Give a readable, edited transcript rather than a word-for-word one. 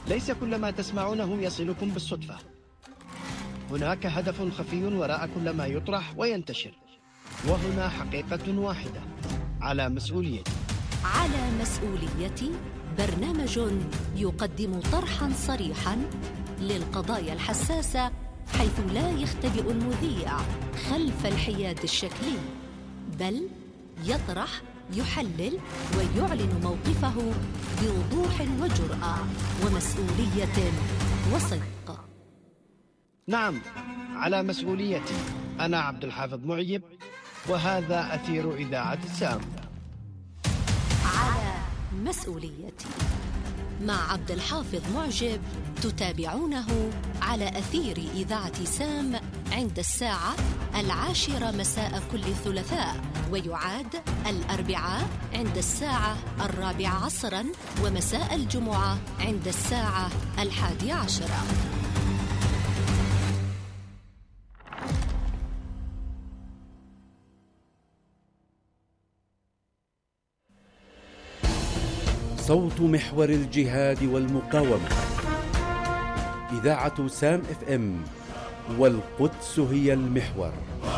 ليس كل ما تسمعونه يصلكم بالصدفة. هناك هدف خفي وراء كل ما يطرح وينتشر، وهنا حقيقة واحدة على مسؤوليتي. على مسؤوليتي برنامج يقدم طرحاً صريحاً للقضايا الحساسة، حيث لا يختبئ المذيع خلف الحياد الشكلي، بل يطرح، يحلل ويعلن موقفه بوضوح وجرأة ومسؤولية وصدق. نعم، على مسؤوليتي. أنا عبد الحافظ معيب، وهذا أثير إذاعة سام. على مسؤوليتي مع عبد الحافظ معجب، تتابعونه على أثير إذاعة سام عند الساعة 10 مساء كل ثلاثاء، ويعاد الأربعاء عند الساعة 4 عصرا، ومساء الجمعة عند الساعة 11. صوت محور الجهاد والمقاومة، إذاعة سام FM، والقدس هي المحور.